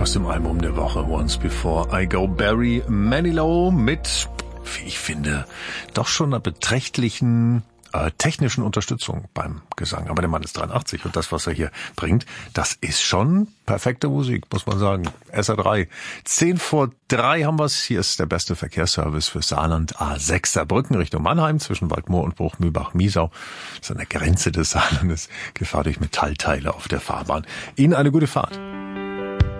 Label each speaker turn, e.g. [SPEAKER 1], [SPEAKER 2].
[SPEAKER 1] Aus dem Album der Woche Once Before I Go, Barry Manilow mit, wie ich finde, doch schon einer beträchtlichen technischen Unterstützung beim Gesang. Aber der Mann ist 83 und das, was er hier bringt, das ist schon perfekte Musik, muss man sagen. SR3. 2:10 haben wir's. Hier ist der beste Verkehrsservice für Saarland. A6 Saarbrücken Richtung Mannheim zwischen Waldmoor und Bruchmühlbach-Miesau. Das ist an der Grenze des Saarlandes. Gefahr durch Metallteile auf der Fahrbahn. Ihnen eine gute Fahrt.